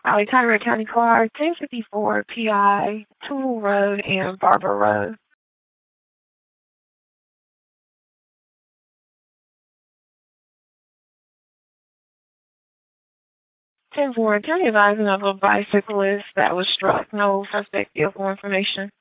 Alexandria County Car, 1054 PI, Tool Road, and Barber Road. 10-4, attorney advising of a bicyclist that was struck. No suspect vehicle information.